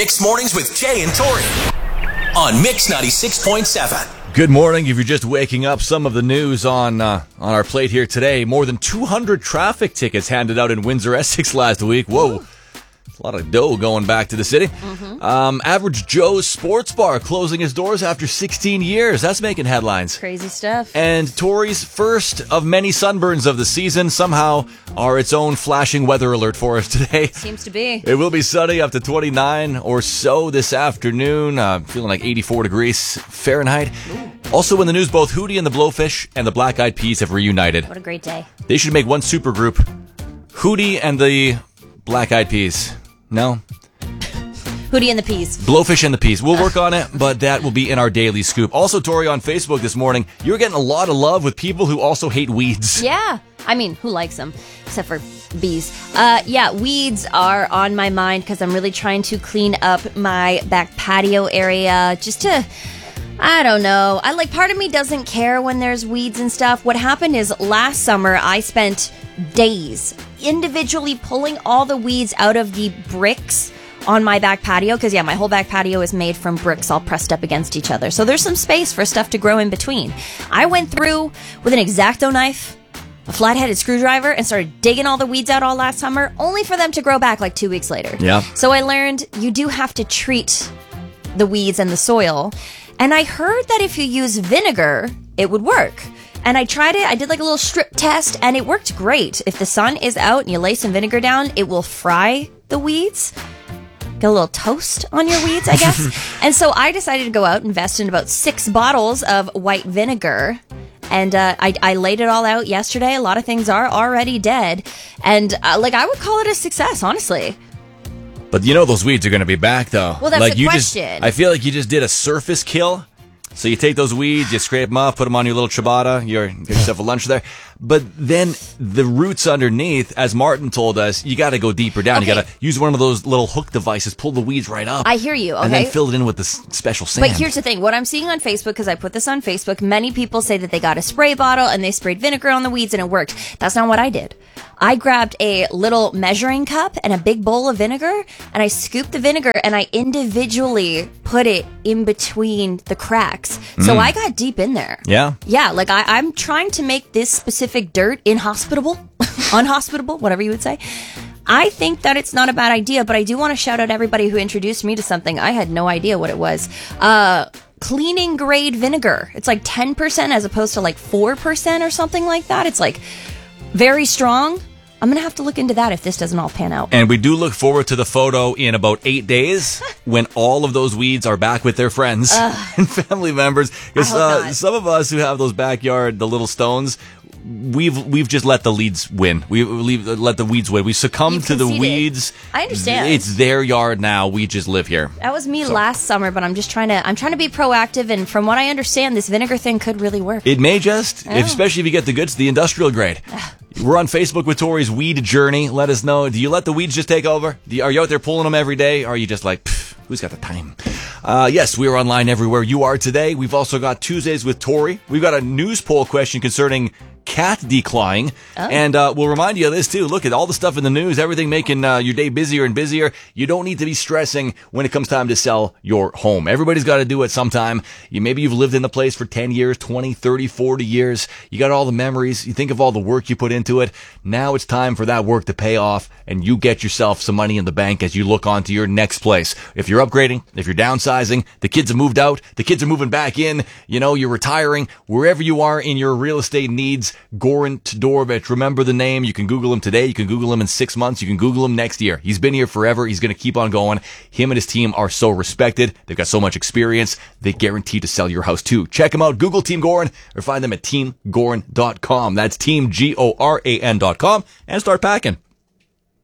Mixed Mornings with Jay and Tori on Mix 96.7. Good morning. If you're just waking up, some of the news on our plate here today. More than 200 traffic tickets handed out in Windsor, Essex last week. Whoa. A lot of dough going back to the city. Average Joe's Sports Bar closing its doors after 16 years. That's making headlines. Crazy stuff. And Tori's first of many sunburns of the season somehow are its own flashing weather alert for us today. Seems to be. It will be sunny up to 29 or so this afternoon. Feeling like 84 degrees Fahrenheit. Ooh. Also in the news, both Hootie and the Blowfish and the Black Eyed Peas have reunited. What a great day. They should make one supergroup. Hootie and the Black Eyed Peas. No? Hootie and the Peas. Blowfish and the Peas. We'll work on it, but that will be in our daily scoop. Also, Tori, on Facebook this morning, you're getting a lot of love with people who also hate weeds. Yeah. I mean, who likes them? Except for bees. Weeds are on my mind because I'm really trying to clean up my back patio area just to... I don't know. Part of me doesn't care when there's weeds and stuff. What happened is last summer I spent days individually pulling all the weeds out of the bricks on my back patio. Because, my whole back patio is made from bricks all pressed up against each other. So there's some space for stuff to grow in between. I went through with an X-Acto knife, a flat-headed screwdriver, and started digging all the weeds out all last summer, only for them to grow back like 2 weeks later. Yeah. So I learned you do have to treat the weeds and the soil. And I heard that if you use vinegar, it would work. And I tried it. I did like a little strip test, and it worked great. If the sun is out and you lay some vinegar down, it will fry the weeds. Get a little toast on your weeds, I guess. And so I decided to go out and invest in about 6 bottles of white vinegar. And I laid it all out yesterday. A lot of things are already dead. And I would call it a success, honestly. But you know those weeds are going to be back, though. Well, that's the question. I feel like you just did a surface kill. So you take those weeds, you scrape them off, put them on your little ciabatta, you get yourself a lunch there. But then the roots underneath, as Martin told us, you got to go deeper down. Okay. You got to use one of those little hook devices, pull the weeds right up. I hear you, okay. And then fill it in with the special sand. But here's the thing. What I'm seeing on Facebook, because I put this on Facebook, many people say that they got a spray bottle and they sprayed vinegar on the weeds and it worked. That's not what I did. I grabbed a little measuring cup and a big bowl of vinegar, and I scooped the vinegar and I individually put it in between the cracks. So I got deep in there. Yeah? Yeah, I'm trying to make this specific dirt inhospitable, unhospitable, whatever you would say. I think that it's not a bad idea, but I do want to shout out everybody who introduced me to something. I had no idea what it was. Cleaning grade vinegar. It's like 10% as opposed to like 4% or something like that. It's like very strong. I'm going to have to look into that if this doesn't all pan out. And we do look forward to the photo in about 8 days when all of those weeds are back with their friends and family members. Because some of us who have those backyard, the little stones, we've just let the leads win. Let the weeds win. We succumbed to the weeds. I understand. It's their yard now. We just live here. That was me last summer, but I'm trying to be proactive. And from what I understand, this vinegar thing could really work. It may just, especially if you get the goods, the industrial grade. We're on Facebook with Tori's Weed Journey. Let us know. Do you let the weeds just take over? Are you out there pulling them every day? Or are you just like, who's got the time? Yes, we are online everywhere you are today. We've also got Tuesdays with Tori. We've got a news poll question concerning cat declawing. And we'll remind you of this, too. Look at all the stuff in the news, everything making your day busier and busier. You don't need to be stressing when it comes time to sell your home. Everybody's got to do it sometime. Maybe you've lived in the place for 10 years, 20, 30, 40 years. You got all the memories. You think of all the work you put into it. Now it's time for that work to pay off, and you get yourself some money in the bank as you look on to your next place. If you're upgrading, if you're downsizing, the kids have moved out, the kids are moving back in, you're retiring, wherever you are in your real estate needs, Goran Todorovic. Remember the name. You can Google him today. You can Google him in 6 months. You can Google him next year. He's been here forever. He's going to keep on going. Him and his team are so respected. They've got so much experience. They guarantee to sell your house too. Check them out. Google Team Goran or find them at teamgoran.com. That's teamgoran.com and start packing.